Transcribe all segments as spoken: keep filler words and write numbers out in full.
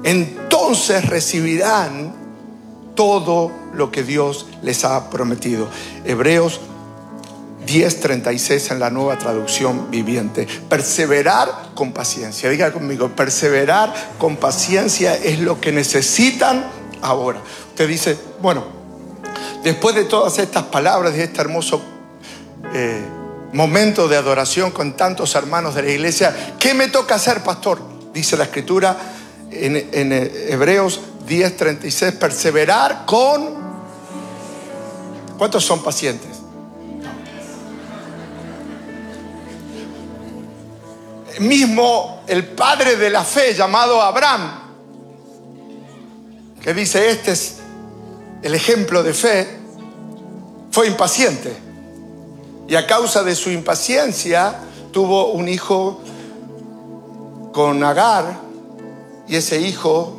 entonces recibirán todo lo que Dios les ha prometido. Hebreos diez treinta y seis en la Nueva Traducción Viviente. Perseverar con paciencia. Diga conmigo, perseverar con paciencia es lo que necesitan ahora. Usted dice, bueno, después de todas estas palabras, de este hermoso eh, momento de adoración con tantos hermanos de la iglesia, ¿qué me toca hacer, pastor? Dice la Escritura en, en Hebreos diez treinta y seis, perseverar con... ¿Cuántos son pacientes? Mismo el padre de la fe llamado Abraham, que dice este es el ejemplo de fe, fue impaciente y a causa de su impaciencia tuvo un hijo con Agar, y ese hijo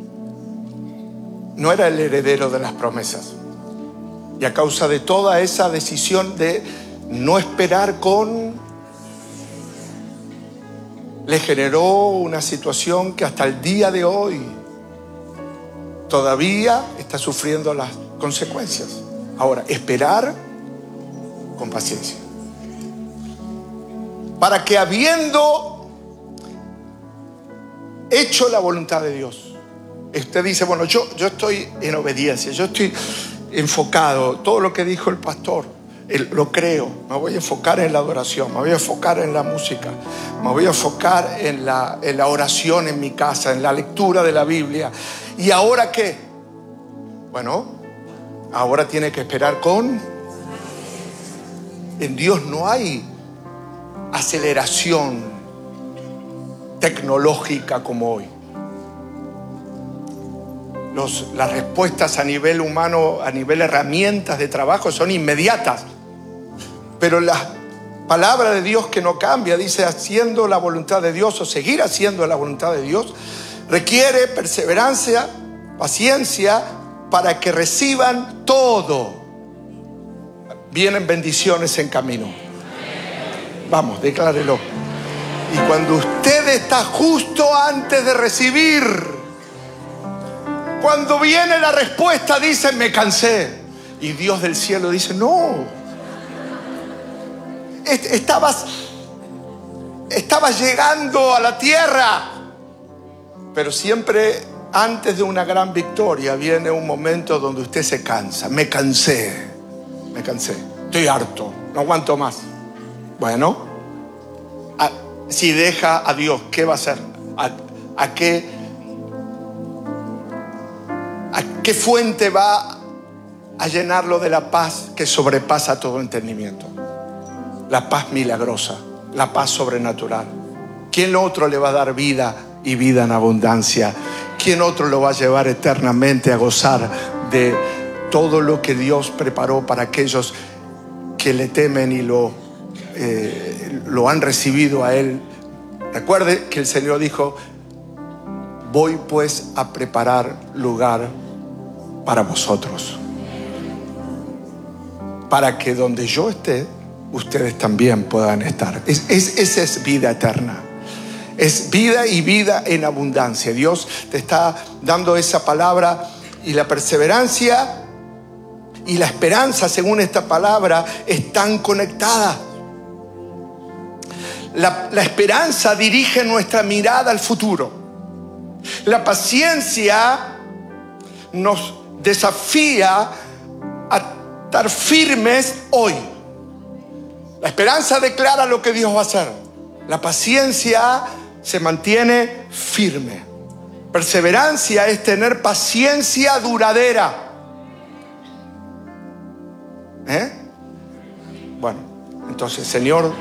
no era el heredero de las promesas, y a causa de toda esa decisión de no esperar con le generó una situación que hasta el día de hoy todavía está sufriendo las consecuencias. Ahora, esperar con paciencia. Para que habiendo hecho la voluntad de Dios, usted dice, bueno, yo, yo estoy en obediencia, yo estoy enfocado, todo lo que dijo el pastor, lo creo, me voy a enfocar en la adoración, me voy a enfocar en la música, me voy a enfocar en la, en la oración en mi casa, en la lectura de la Biblia. ¿Y ahora qué? Bueno, ahora tiene que esperar con... En Dios no hay aceleración tecnológica como hoy. Los, las respuestas a nivel humano, a nivel herramientas de trabajo son inmediatas. Pero la palabra de Dios que no cambia, dice haciendo la voluntad de Dios o seguir haciendo la voluntad de Dios, requiere perseverancia, paciencia para que reciban todo. Vienen bendiciones en camino. Vamos, declárelo. Y cuando usted está justo antes de recibir, cuando viene la respuesta, dice, me cansé. Y Dios del cielo dice, no. Estabas, estabas llegando a la tierra. Pero siempre antes de una gran victoria viene un momento donde usted se cansa. Me cansé. Me cansé. Estoy harto. No aguanto más. Bueno, a, si deja a Dios, ¿qué va a hacer? ¿A, a qué? ¿A qué fuente va a llenarlo de la paz que sobrepasa todo entendimiento? La paz milagrosa, la paz sobrenatural. ¿Quién otro le va a dar vida y vida en abundancia? ¿Quién otro lo va a llevar eternamente a gozar de todo lo que Dios preparó para aquellos que le temen y lo, eh, lo han recibido a Él? Recuerde que el Señor dijo, voy pues a preparar lugar para vosotros, para que donde yo esté, ustedes también puedan estar. Es, es, esa es vida eterna. Es vida y vida en abundancia. Dios te está dando esa palabra, y la perseverancia y la esperanza, según esta palabra, están conectadas. La, la esperanza dirige nuestra mirada al futuro. La paciencia nos desafía a estar firmes hoy. La esperanza declara lo que Dios va a hacer. La paciencia se mantiene firme. Perseverancia es tener paciencia duradera. ¿Eh? Bueno, entonces, Señor,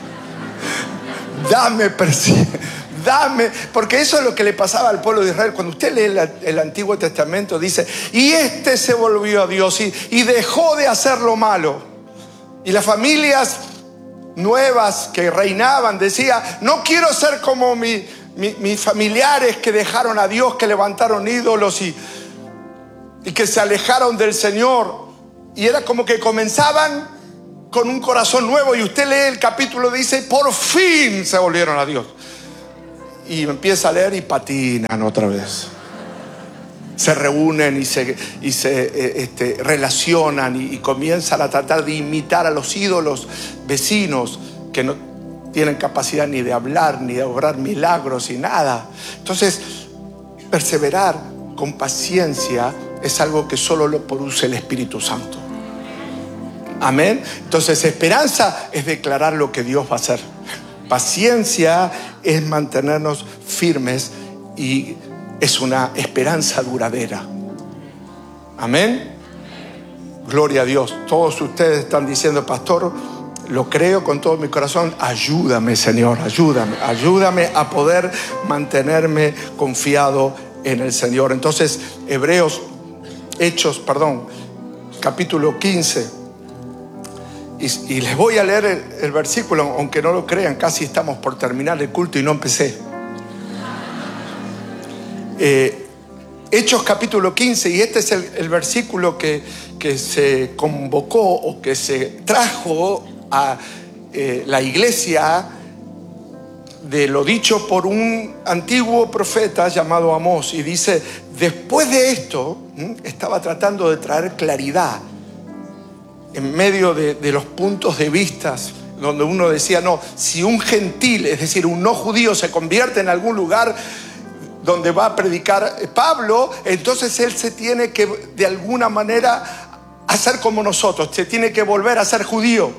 dame paciencia. Dame, porque eso es lo que le pasaba al pueblo de Israel. Cuando usted lee el, el Antiguo Testamento, dice, y este se volvió a Dios y, y dejó de hacer lo malo. Y las familias nuevas que reinaban decían, no quiero ser como mi, mi, mis familiares que dejaron a Dios, que levantaron ídolos y, y que se alejaron del Señor. Y era como que comenzaban con un corazón nuevo. Y usted lee el capítulo, dice, por fin se volvieron a Dios. y empieza a leer y patinan otra vez. Se reúnen y se, y se eh, este, relacionan y, y comienzan a tratar de imitar a los ídolos vecinos que no tienen capacidad ni de hablar, ni de obrar milagros, ni nada. Entonces, perseverar con paciencia es algo que solo lo produce el Espíritu Santo. Amén. Entonces, esperanza es declarar lo que Dios va a hacer. Paciencia es mantenernos firmes y es una esperanza duradera. Amén. Gloria a Dios. Todos ustedes están diciendo, pastor, lo creo con todo mi corazón. Ayúdame, Señor, ayúdame. Ayúdame a poder mantenerme confiado en el Señor. Entonces, Hebreos, Hechos, perdón, capítulo quince. Y, y les voy a leer el, el versículo, aunque no lo crean, casi estamos por terminar el culto y no empecé. Eh, Hechos capítulo quince, y este es el, el versículo que, que se convocó o que se trajo a eh, la iglesia de lo dicho por un antiguo profeta llamado Amós. Y dice, después de esto, ¿m? estaba tratando de traer claridad en medio de, de los puntos de vista donde uno decía, no, si un gentil, es decir, un no judío se convierte en algún lugar donde va a predicar Pablo, entonces él se tiene que de alguna manera hacer como nosotros, se tiene que volver a ser judío.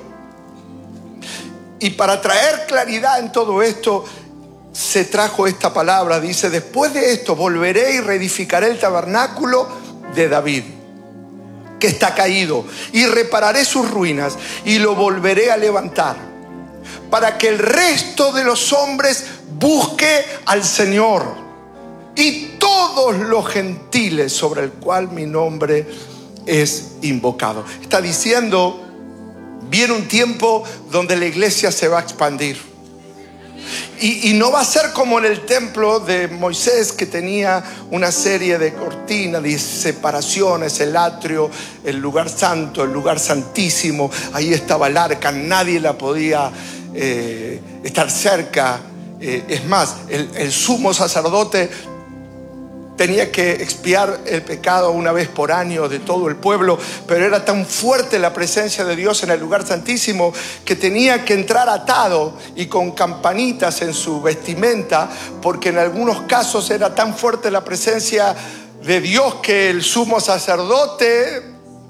Y para traer claridad en todo esto se trajo esta palabra, dice, después de esto volveré y reedificaré el tabernáculo de David, que está caído, y repararé sus ruinas y lo volveré a levantar, para que el resto de los hombres busque al Señor y todos los gentiles sobre el cual mi nombre es invocado. Está diciendo, viene un tiempo donde la iglesia se va a expandir. Y, y no va a ser como en el templo de Moisés, que tenía una serie de cortinas, de separaciones, el atrio, el lugar santo, el lugar santísimo. Ahí estaba el arca, nadie la podía eh, estar cerca. Eh, es más, el, el sumo sacerdote tenía que expiar el pecado una vez por año de todo el pueblo, pero era tan fuerte la presencia de Dios en el lugar santísimo que tenía que entrar atado y con campanitas en su vestimenta, porque en algunos casos era tan fuerte la presencia de Dios que el sumo sacerdote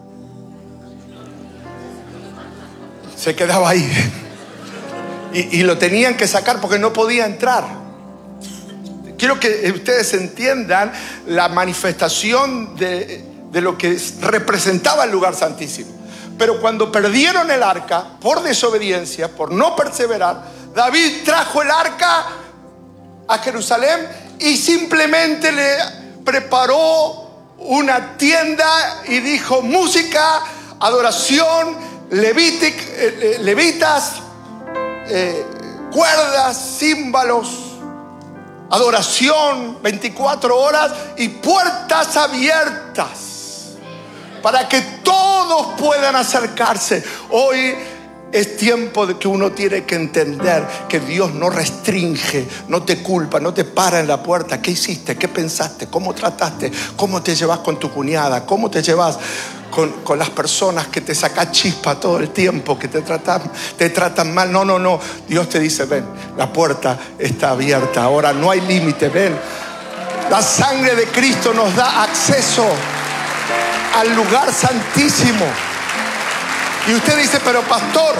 se quedaba ahí y, y lo tenían que sacar porque no podía entrar. Quiero que ustedes entiendan la manifestación de, de lo que representaba el lugar santísimo. Pero cuando perdieron el arca por desobediencia, por no perseverar, David trajo el arca a Jerusalén y simplemente le preparó una tienda y dijo, música, adoración, levitic, eh, levitas, eh, cuerdas, címbalos, adoración veinticuatro horas y puertas abiertas para que todos puedan acercarse. Hoy es tiempo de que uno tiene que entender que Dios no restringe, no te culpa, no te para en la puerta. ¿Qué hiciste? ¿Qué pensaste? ¿Cómo trataste? ¿Cómo te llevas con tu cuñada? ¿Cómo te llevas con, con las personas que te sacan chispa todo el tiempo, que te tratan, te tratan mal? No, no, no. Dios te dice, ven, la puerta está abierta. Ahora no hay límite, ven. La sangre de Cristo nos da acceso al lugar santísimo. Y usted dice, pero pastor,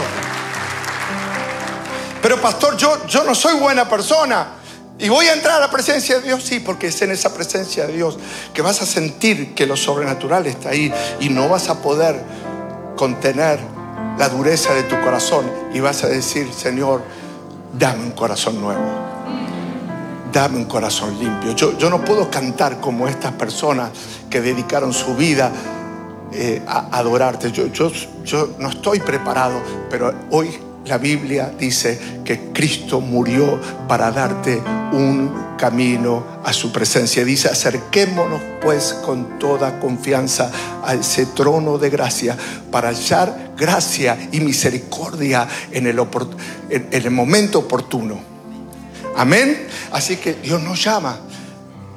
pero pastor, yo, yo no soy buena persona y voy a entrar a la presencia de Dios. Sí, porque es en esa presencia de Dios que vas a sentir que lo sobrenatural está ahí y no vas a poder contener la dureza de tu corazón y vas a decir, Señor, dame un corazón nuevo, dame un corazón limpio. Yo, yo no puedo cantar como estas personas que dedicaron su vida Eh, a adorarte. Yo, yo, yo no estoy preparado, pero hoy la Biblia dice que Cristo murió para darte un camino a su presencia. Dice, acerquémonos pues con toda confianza a ese trono de gracia para hallar gracia y misericordia en el, opor- en, en el momento oportuno. Amén. Así que Dios nos llama